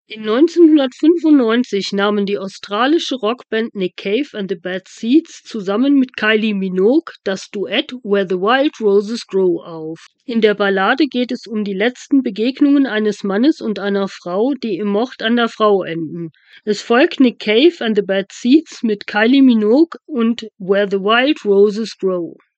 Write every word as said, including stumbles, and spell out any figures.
In neunzehnhundertfünfundneunzig nahmen die australische Rockband Nick Cave and the Bad Seeds zusammen mit Kylie Minogue das Duett „Where the Wild Roses Grow“ auf. In der Ballade geht es um die letzten Begegnungen eines Mannes und einer Frau, die im Mord an der Frau enden. Es folgt Nick Cave and the Bad Seeds mit Kylie Minogue und „Where the Wild Roses Grow“.